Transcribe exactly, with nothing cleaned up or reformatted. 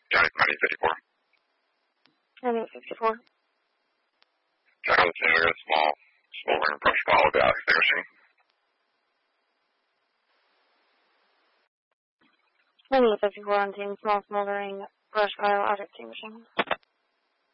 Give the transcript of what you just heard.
Johnny nineteen fifty-four. nineteen fifty-four. Check on the scene. We got a small smoldering brush pile without extinguishing. nineteen fifty-four on team, small smoldering brush pile out extinguishing.